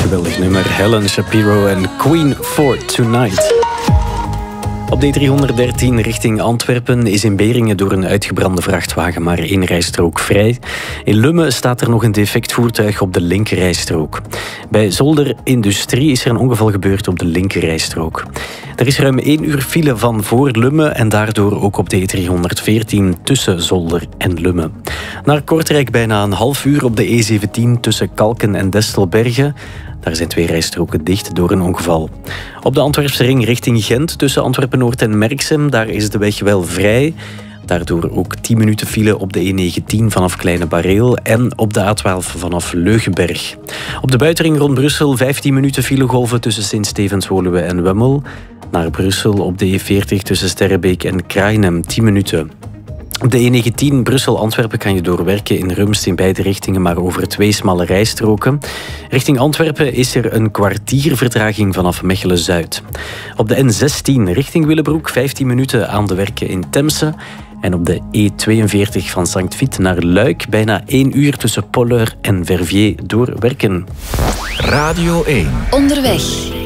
Geweldig nummer. Helen Shapiro en Queen for Tonight. Op de E313 richting Antwerpen is in Beringen door een uitgebrande vrachtwagen maar 1 rijstrook vrij. In Lummen staat er nog een defect voertuig op de linkerrijstrook. Bij Zolder Industrie is er een ongeval gebeurd op de linkerrijstrook. Er is ruim 1 uur file van voor Lummen en daardoor ook op de E314 tussen Zolder en Lummen. Naar Kortrijk bijna een half uur op de E17 tussen Kalken en Destelbergen. Daar zijn 2 rijstroken dicht door een ongeval. Op de Antwerpse ring richting Gent tussen Antwerpen-Noord en Merksem, daar is de weg wel vrij. Daardoor ook 10 minuten file op de E19 vanaf Kleine Bareel en op de A12 vanaf Leugenberg. Op de buitenring rond Brussel 15 minuten filegolven tussen Sint-Stevens-Woluwe en Wemmel. Naar Brussel op de E40 tussen Sterrebeek en Krainem 10 minuten. Op de E19 Brussel-Antwerpen kan je doorwerken in Rumst in beide richtingen, maar over 2 smalle rijstroken. Richting Antwerpen is er een kwartier vertraging vanaf Mechelen-Zuid. Op de N16 richting Willebroek 15 minuten aan de werken in Temse. En op de E42 van Sankt Vith naar Luik bijna 1 uur tussen Polleur en Verviers doorwerken. Radio 1. Onderweg.